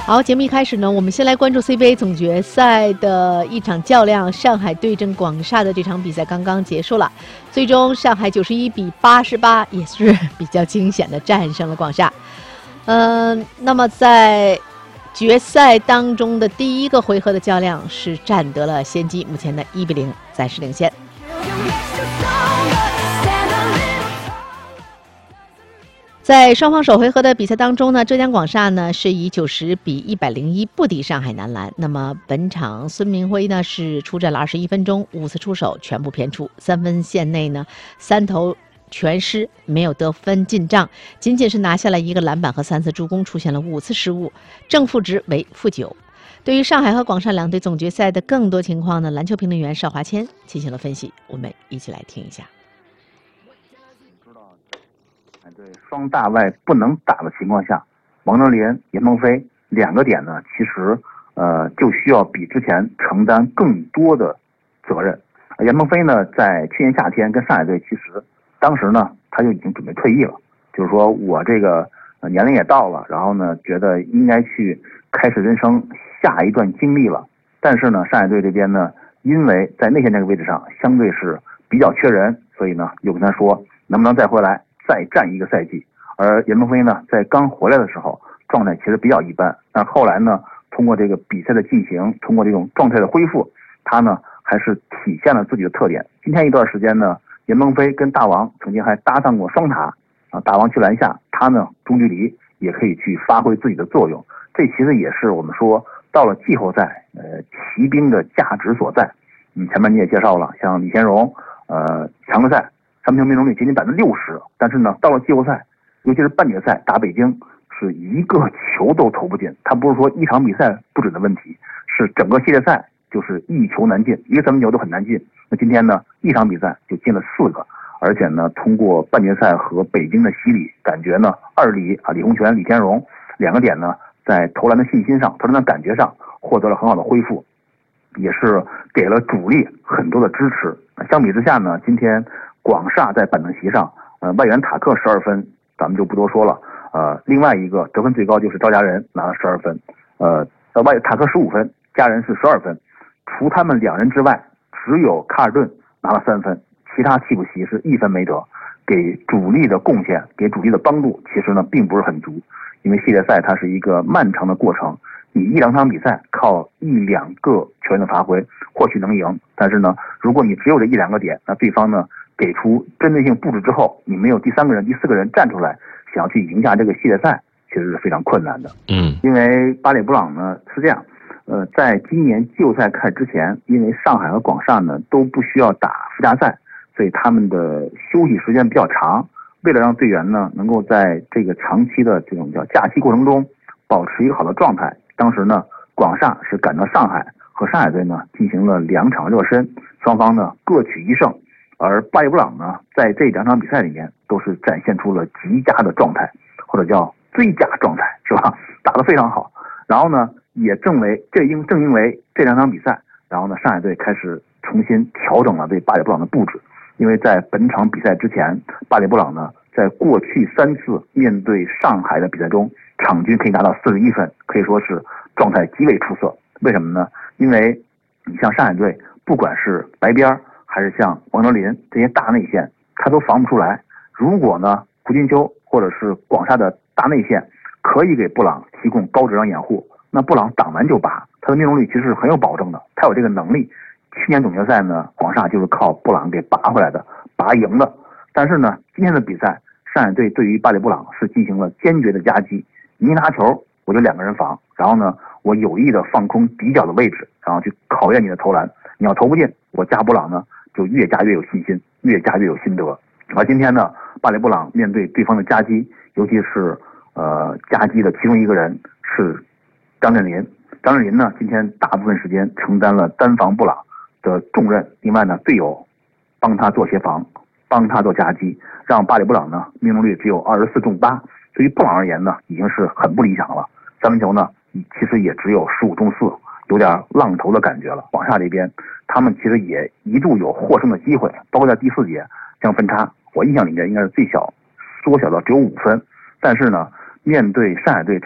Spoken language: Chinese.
好，节目一开始呢，我们先来关注 CBA 总决赛的一场较量，上海对阵广厦的这场比赛刚刚结束了，最终上海91比88，也是比较惊险的战胜了广厦。那么在决赛当中的第一个回合的较量是占得了先机，目前的1比0暂时领先。在双方首回合的比赛当中呢，浙江广厦呢是以90比101不敌上海男篮。那么本场孙铭徽呢是出战了21分钟，5次出手全部偏出，3分线内呢3投全失，没有得分进账，仅仅是拿下了1个篮板和3次助攻，出现了5次失误，正负值为-9。对于上海和广厦两队总决赛的更多情况呢，篮球评论员邵华谦进行了分析，我们一起来听一下。 对双大外不能打的情况下，王哲林、严鹏飞2个点呢，其实就需要比之前承担更多的责任。严鹏飞呢，在去年夏天跟上海队，其实当时呢他就已经准备退役了，就是说我这个年龄也到了，然后呢觉得应该去开始人生下一段经历了。但是呢，上海队这边呢，因为在内线这个位置上相对是比较缺人，所以呢又跟他说能不能再回来再战一个赛季。而严鹏飞呢，在刚回来的时候状态其实比较一般，但后来呢，通过这个比赛的进行，通过这种状态的恢复，他呢还是体现了自己的特点。今天一段时间呢，严鹏飞跟大王曾经还搭档过双塔啊，大王去篮下，他呢中距离也可以去发挥自己的作用。这其实也是我们说到了季后赛，骑兵的价值所在。前面你也介绍了，像李贤荣，强个赛3分球命中率接近60%，但是呢，到了季后赛，尤其是半决赛打北京，是一个球都投不进。他不是说一场比赛不准的问题，是整个系列赛就是一球难进，一个3分球都很难进。那今天呢，一场比赛就进了4个，而且呢，通过半决赛和北京的洗礼，感觉呢，二李啊，李洪权、李贤荣2个点呢，在投篮的信心上、投篮的感觉上获得了很好的恢复，也是给了主力很多的支持。相比之下呢，今天广厦在板凳席上，外援塔克12分，咱们就不多说了。另外一个得分最高就是赵家人拿了12分，塔克15分，家人是12分。除他们2人之外，只有卡尔顿拿了3分，其他替补席是1分没得，给主力的贡献，给主力的帮助，其实呢并不是很足。因为系列赛它是一个漫长的过程，你1-2场比赛靠1-2个球员的发挥或许能赢，但是呢，如果你只有这1-2个点，那对方呢给出针对性布置之后，你没有第3个人、第4个人站出来，想要去赢下这个系列赛，其实是非常困难的。因为巴里布朗呢是这样，在今年季后赛开始之前，因为上海和广厦呢都不需要打附加赛，所以他们的休息时间比较长。为了让队员呢能够在这个长期的这种叫假期过程中保持一个好的状态，当时呢广厦是赶到上海和上海队呢进行了2场热身，双方呢各取1胜。而巴里布朗呢在这2场比赛里面都是展现出了极佳的状态，或者叫最佳状态，是吧？打得非常好。然后呢也正因为这2场比赛，然后呢上海队开始重新调整了对巴里布朗的布置。因为在本场比赛之前，巴里布朗呢在过去3次面对上海的比赛中，场均可以拿到41分，可以说是状态极为出色。为什么呢？因为你像上海队，不管是白边还是像王哲林这些大内线，他都防不出来。如果呢胡金秋或者是广厦的大内线可以给布朗提供高质量掩护，那布朗挡完就拔，他的命中率其实是很有保证的，他有这个能力。去年总决赛呢，广厦就是靠布朗给拔回来的，拔赢的。但是呢，今天的比赛，上海队对于巴里布朗是进行了坚决的夹击。你一拿球，我就2个人防，然后呢，我有意的放空底角的位置，然后去考验你的投篮。你要投不进，我加布朗呢就越加越有信心，越加越有心得。而今天呢，巴里布朗面对对方的夹击，尤其是夹击的其中一个人是张镇麟。张镇麟呢，今天大部分时间承担了单防布朗的重任，另外呢，队友帮他做协防，帮他做夹击，让巴里布朗呢命中率只有24中8。对于布朗而言呢，已经是很不理想了。3分球呢，其实也只有15中4，有点浪头的感觉了。广厦这边，他们其实也一度有获胜的机会，包括在第4节，像分差，我印象里面应该是最小缩小到只有5分。但是呢，面对上海队